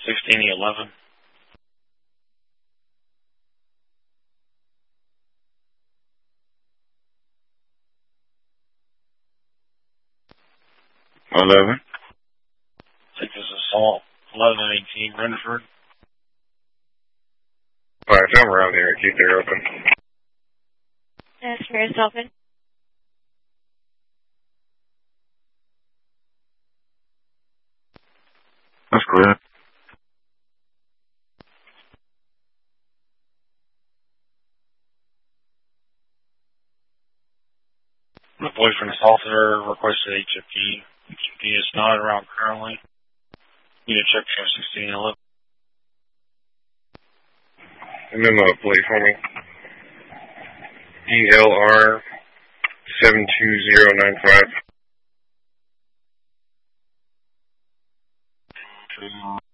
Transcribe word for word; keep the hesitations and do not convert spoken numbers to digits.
sixteen eleven. eleven. Take this assault. eleven eighteen, Renford. Alright, I'm around here. Keep there open. That's very open. That's clear. My boyfriend assaulter requested H F P. H F P is not around currently. You need to check for sixteen eleven. Memo plate for me. E L R seven two zero nine five.